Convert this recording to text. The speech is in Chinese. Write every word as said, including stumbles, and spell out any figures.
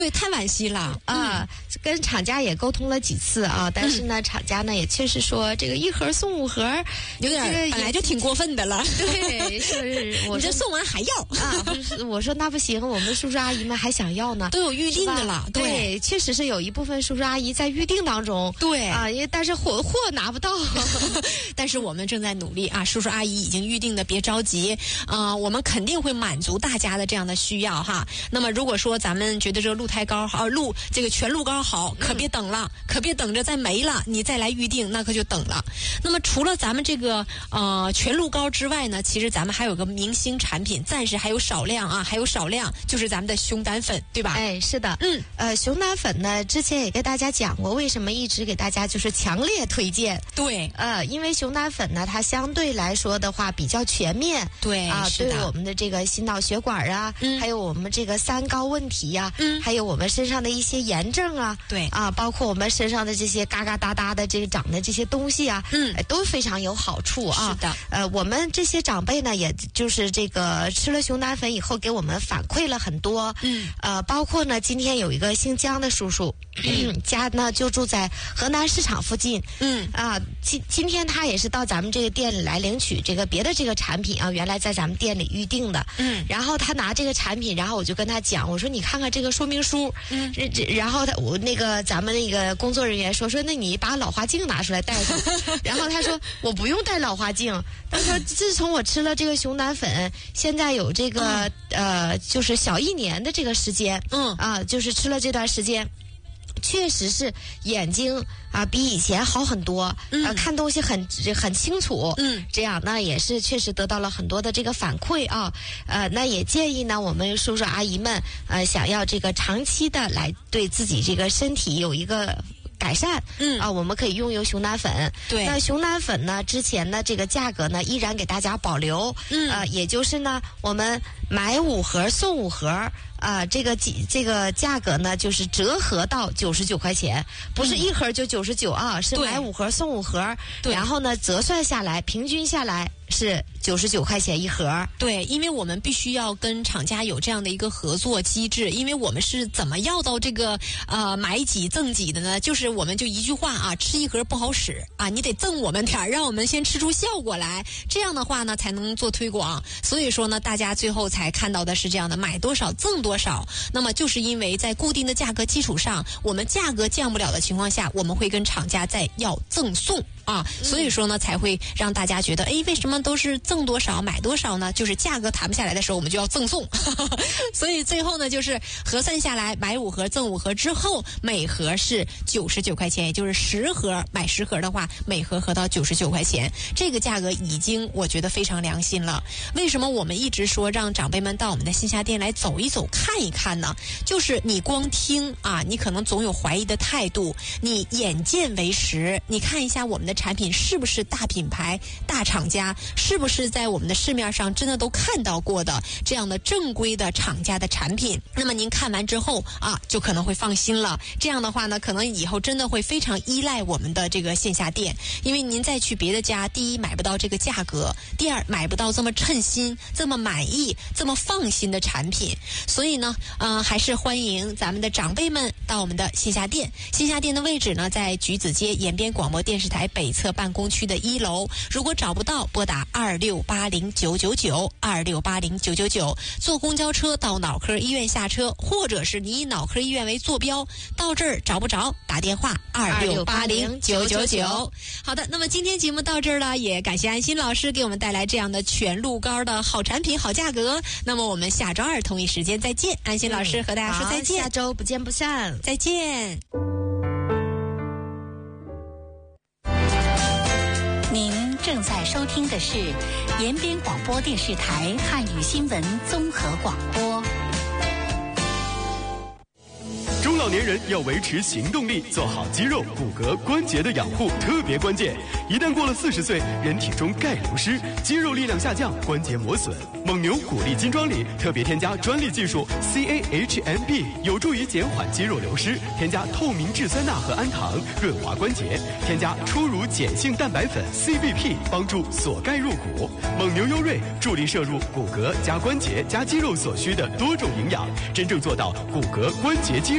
对，太惋惜了啊、呃！跟厂家也沟通了几次啊，但是呢，嗯、厂家呢也确实说这个一盒送五盒， 有点、这个、本来就挺过分的了。 对，是我你这送完还要啊？我说那不行，我们叔叔阿姨们还想要呢， 都有预定的了。 对，对确实是有一部分叔叔阿姨在预定当中。 对啊，因为但是货货拿不到， 但是我们正在努力啊，叔叔阿姨已经预定的，别着急啊、呃，我们肯定会满足大家的这样的需要哈。那么如果说咱们觉得这个鹿胎膏好，鹿这个全鹿膏好，可别等了，嗯、可别等着再没了，你再来预定那可就等了。那么除了咱们这个呃全鹿膏之外呢，其实咱们还有个明星产品，暂时还有少量啊，还有少量，就是咱们的熊胆粉，对吧？ 哎，是的，嗯，呃，熊胆粉呢，之前也跟大家讲过，为什么一直给大家就是强烈推荐？ 对， 呃，因为熊胆粉呢，它相对来说的话比较全面， 对啊， 是的对我们的这个心脑血管啊，嗯，还有我们这个三高问题呀、啊，嗯，还有我们身上的一些炎症啊， 对啊，包括我们身上的这些嘎嘎哒哒的这个长的这些东西啊，嗯，都非常有好处啊。 是的， 呃，我们这些长辈呢，也就是这个吃了熊胆粉以后，给我们反馈了很多，嗯，呃，包括呢，今天有一个姓姜的叔叔，嗯、家呢就住在河南市场附近，嗯，啊，今今天他也是到咱们这个店里来领取这个别的这个产品啊，原来在咱们店里预定的，嗯，然后他拿这个产品，然后我就跟他讲，我说你看看这个说明书，嗯，然后他我那个咱们那个工作人员说说那你把老花镜拿出来戴上，然后他说我不用戴老花镜，他说自从我吃了这个熊胆粉，现在有这个、嗯、呃就是小一年的这个时间，嗯啊，就是吃了这段时间。确实是眼睛啊比以前好很多，嗯、呃，看东西很很清楚，嗯，这样那也是确实得到了很多的这个反馈啊，呃，那也建议呢我们叔叔阿姨们呃想要这个长期的来对自己这个身体有一个改善，嗯啊，我们可以用用熊胆粉。 对， 那熊胆粉呢，之前呢这个价格呢依然给大家保留，嗯，呃，也就是呢我们买五盒送五盒。啊，这个这个价格呢，就是折合到九十九块钱，不是一盒就九十九啊，是买五盒送五盒，然后呢折算下来，平均下来是九十九块钱一盒。 对，因为我们必须要跟厂家有这样的一个合作机制，因为我们是怎么要到这个呃买几赠几的呢？就是我们就一句话啊，吃一盒不好使啊，你得赠我们点儿，让我们先吃出效果来，这样的话呢才能做推广。所以说呢，大家最后才看到的是这样的，买多少赠多少。多少？那么就是因为在固定的价格基础上，我们价格降不了的情况下，我们会跟厂家再要赠送啊，所以说呢才会让大家觉得，哎，为什么都是赠多少买多少呢？就是价格谈不下来的时候，我们就要赠送，所以最后呢就是核算下来，买五盒赠五盒之后，每盒是九十九块钱，也就是十盒买十盒的话，每盒合到九十九块钱，这个价格已经我觉得非常良心了。为什么我们一直说让长辈们到我们的线下店来走一走？看一看呢，就是你光听啊，你可能总有怀疑的态度，你眼见为实，你看一下我们的产品是不是大品牌、大厂家，是不是在我们的市面上真的都看到过的这样的正规的厂家的产品。那么您看完之后啊，就可能会放心了。这样的话呢，可能以后真的会非常依赖我们的这个线下店，因为您再去别的家，第一买不到这个价格，第二买不到这么称心、这么满意、这么放心的产品。所以呢，呃，还是欢迎咱们的长辈们到我们的线下店。线下店的位置呢，在橘子街延边广播电视台北侧办公区的一楼。如果找不到，拨打二六八零九九九二六八零九九九，坐公交车到脑科医院下车，或者是你以脑科医院为坐标，到这儿找不着，打电话二六八零九九九。好的，那么今天节目到这儿了，也感谢安心老师给我们带来这样的全鹿膏的好产品、好价格。那么我们下周二同一时间再见，安心老师和大家说再见， 下周不见不散， 再见。 您正在收听的是延边广播电视台汉语新闻综合广播。 中老年人要维持行动力，做好肌肉、骨骼、关节的养护特别关键。一旦过了四十岁，人体中钙流失，肌肉力量下降，关节磨损。蒙牛骨力金装里特别添加专利技术 C A H M B， 有助于减缓肌肉流失。添加透明质酸钠和氨糖，润滑关节。添加初乳碱性蛋白粉 C B P， 帮助锁钙入骨。蒙牛优瑞助力摄入骨骼加关节加肌肉所需的多种营养，真正做到骨骼关节肌肉